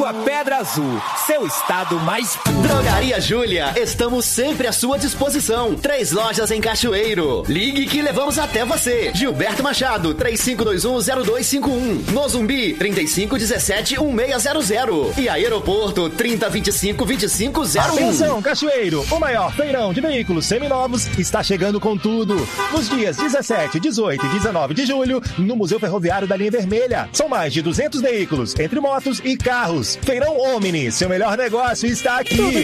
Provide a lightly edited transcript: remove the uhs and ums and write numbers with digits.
Rua Pedra Azul, seu estado mais puro. Drogaria Júlia, estamos sempre à sua disposição. 3 lojas em Cachoeiro. Ligue que levamos até você. Gilberto Machado, 35210251. No Zumbi, 35171600. E Aeroporto, 30252501. Atenção, Cachoeiro, o maior feirão de veículos seminovos está chegando com tudo. Nos dias 17, 18 e 19 de julho, no Museu Ferroviário da Linha Vermelha. São mais de 200 veículos, entre motos e carros. Feirão Omni, seu melhor negócio está aqui.